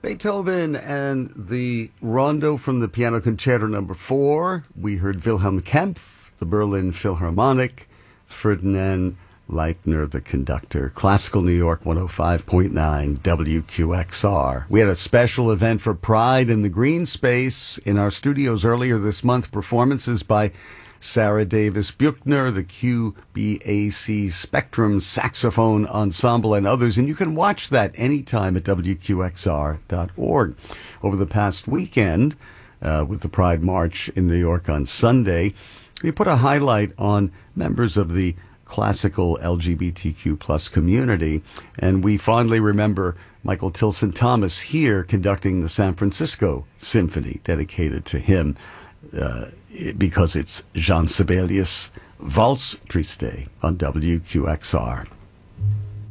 Beethoven and the Rondo from the Piano Concerto No. 4. We heard Wilhelm Kempff, the Berlin Philharmonic, Ferdinand Leitner, the conductor. Classical New York 105.9 WQXR. We had a special event for Pride in the Green Space in our studios earlier this month. Performances by Sarah Davis Buchner, the QBAC Spectrum Saxophone Ensemble, and others. And you can watch that anytime at WQXR.org. Over the past weekend, with the Pride March in New York on Sunday, we put a highlight on members of the classical LGBTQ plus community, and we fondly remember Michael Tilson Thomas here conducting the San Francisco Symphony, dedicated to him, because it's Jean Sibelius' Valse Triste on WQXR.